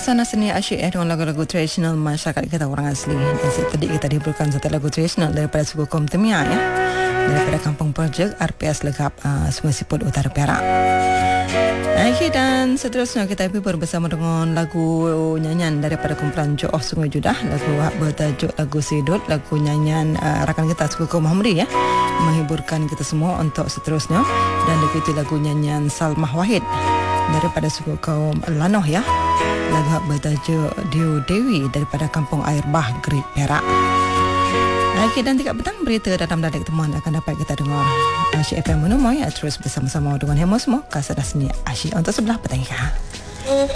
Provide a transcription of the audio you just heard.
Suasana seni asyik dengan lagu-lagu tradisional masyarakat kita orang asli. Dan tadi kita diberikan satu lagu tradisional daripada suku kaum Temia ya, daripada Kampung Projek RPS Legap Sungai Siput Utara Perak. Okay, dan seterusnya kita bersama dengan lagu nyanyian daripada kumpulan Jo'oh Sungai Judah, lagu bertajuk lagu Sidut, lagu nyanyian rakan kita suku kaum Muhammadi ya, menghiburkan kita semua untuk seterusnya. Dan diikuti lagu nyanyian Salmah Wahid daripada suku kaum Lanoh ya, lagu bertajuk Diu Dewi daripada Kampung Air Bah Gerik Perak. Okay, dan 3 petang berita dalam dalam temuan akan dapat kita dengar Asyik FM Menemoy. Terus bersama-sama dengan Hemo semua Kasar Seni Asyik untuk sebelah petang.